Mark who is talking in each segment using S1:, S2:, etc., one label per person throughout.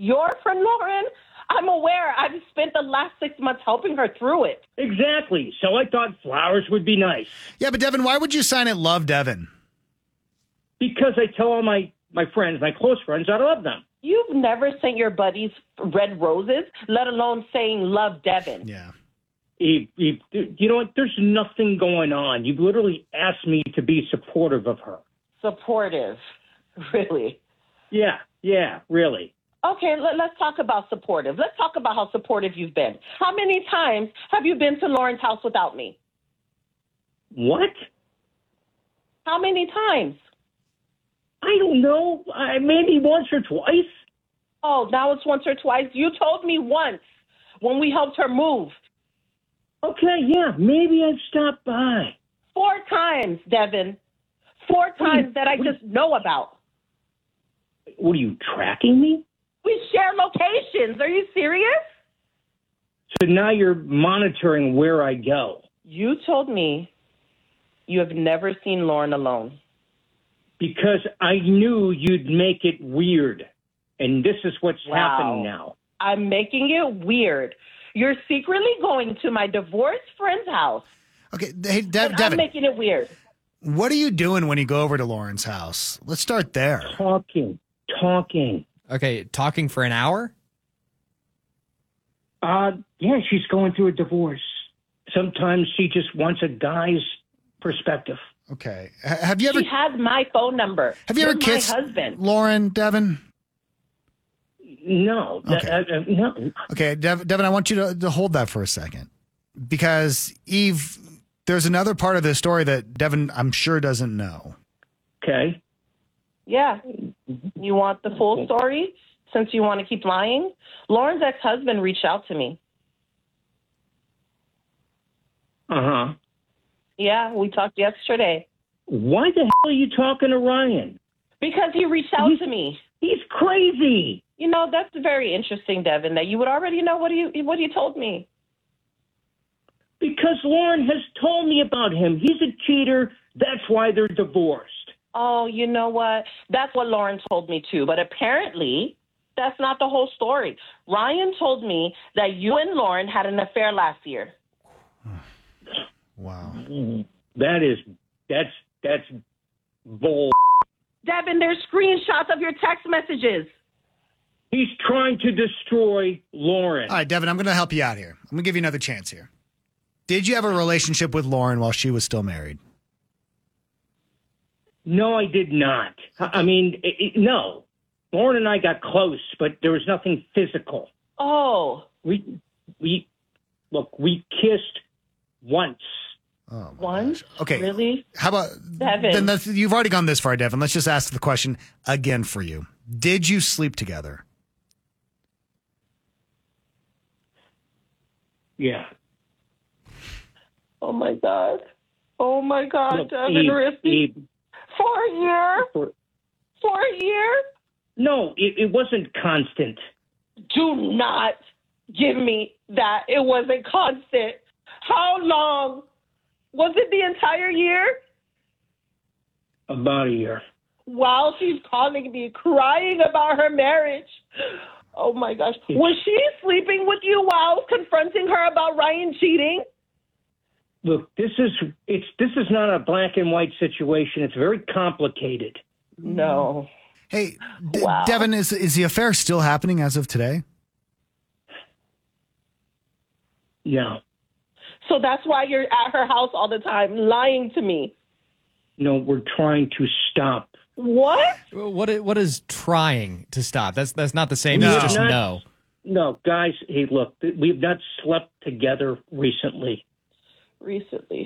S1: Your friend Lauren? I'm aware. I've spent the last 6 months helping her through it.
S2: Exactly. So I thought flowers would be nice.
S3: Yeah, but Devin, why would you sign it Love Devin?
S2: Because I tell all my friends, my close friends, I love them.
S1: You've never sent your buddies red roses, let alone saying Love Devin.
S3: Yeah.
S2: You know what? There's nothing going on. You've literally asked me to be supportive of her.
S1: Supportive. Really?
S2: Yeah, really.
S1: Okay, let's talk about supportive. Let's talk about how supportive you've been. How many times have you been to Lauren's house without me?
S2: What?
S1: How many times?
S2: I don't know. Maybe once or twice.
S1: Oh, now it's once or twice. You told me once when we helped her move.
S2: Okay, yeah, maybe I've stopped by.
S1: 4 times, Devin. 4 times that I just know about.
S2: What, are you tracking me?
S1: We share locations. Are you serious?
S2: So now you're monitoring where I go.
S1: You told me you have never seen Lauren alone.
S2: Because I knew you'd make it weird. And this is what's happening now.
S1: I'm making it weird. You're secretly going to my divorced friend's house.
S3: Okay, hey, Devin.
S1: I'm making it weird.
S3: What are you doing when you go over to Lauren's house? Let's start there.
S2: Talking.
S4: Okay, talking for an hour?
S2: Yeah, she's going through a divorce. Sometimes she just wants a guy's perspective.
S3: Okay. Have you ever?
S1: She has my phone number.
S3: Have you ever kissed
S1: my husband?
S3: Lauren, Devin?
S2: No.
S3: Okay.
S2: No.
S3: Okay, Devin, I want you to hold that for a second. Because, Eve, there's another part of this story that Devin, I'm sure, doesn't know.
S2: Okay.
S1: Yeah. You want the full story since you want to keep lying? Lauren's ex-husband reached out to me.
S2: Uh-huh.
S1: Yeah, we talked yesterday.
S2: Why the hell are you talking to Ryan?
S1: Because he reached out to me.
S2: He's crazy.
S1: You know, that's very interesting, Devin, that you would already know what you told me.
S2: Because Lauren has told me about him. He's a cheater. That's why they're divorced.
S1: Oh, you know what? That's what Lauren told me too. But apparently, that's not the whole story. Ryan told me that you and Lauren had an affair last year.
S3: Wow.
S2: That's bull.
S1: Devin, there's screenshots of your text messages.
S2: He's trying to destroy Lauren.
S3: All right, Devin, I'm going to help you out here. I'm going to give you another chance here. Did you have a relationship with Lauren while she was still married?
S2: No, I did not. I mean, no. Lauren and I got close, but there was nothing physical.
S1: Oh.
S2: We kissed once.
S3: Oh,
S1: once?
S3: gosh. Okay.
S1: Really?
S3: How about
S1: Devin?
S3: then? You've already gone this far, Devin. Let's just ask the question again for you. Did you sleep together?
S2: Yeah.
S1: Oh, my God. Oh, my God,
S2: Look,
S1: Devin Riffy.
S2: Eve,
S1: For a year? For a year?
S2: No, it wasn't constant.
S1: Do not give me that. It wasn't constant. How long? Was it the entire year?
S2: About a year.
S1: While she's calling me, crying about her marriage. Oh, my gosh. Was she sleeping with you while I was confronting her about Ryan cheating?
S2: Look, this is not a black and white situation. It's very complicated.
S1: No.
S3: Hey,
S1: Wow.
S3: Devin, is the affair still happening as of today?
S2: No.
S1: So that's why you're at her house all the time, lying to me.
S2: No, we're trying to stop.
S1: What?
S4: What is trying to stop? That's not the same
S3: No.
S4: as just
S2: Not-
S4: no.
S2: No, guys, hey, look, we've not slept together recently.
S1: Recently.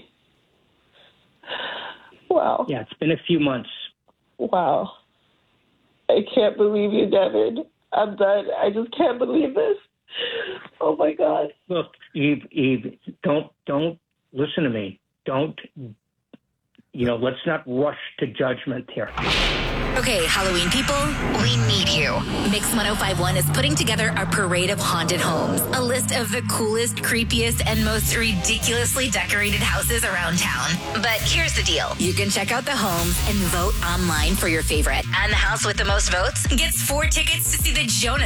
S1: Wow.
S2: Yeah, it's been a few months.
S1: Wow. I can't believe you, Devin. I'm done. I just can't believe this. Oh, my God.
S2: Look, Eve, don't listen to me. Don't, let's not rush to judgment here.
S5: Okay, Halloween people, we need you. Mix 1051 is putting together a parade of haunted homes, a list of the coolest, creepiest, and most ridiculously decorated houses around town. But here's the deal. You can check out the homes and vote online for your favorite. And the house with the most votes gets 4 tickets to see the Jonas